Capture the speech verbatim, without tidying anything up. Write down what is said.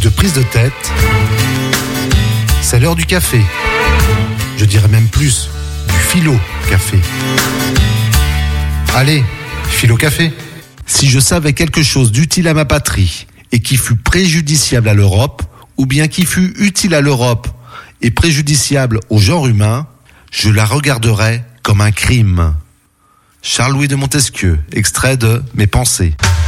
de prise de tête, c'est l'heure du café. Je dirais même plus, du philo-café. Allez, philo-café. Si je savais quelque chose d'utile à ma patrie et qui fût préjudiciable à l'Europe, ou bien qui fût utile à l'Europe et préjudiciable au genre humain, je la regarderais comme un crime. Charles-Louis de Montesquieu, extrait de Mes pensées.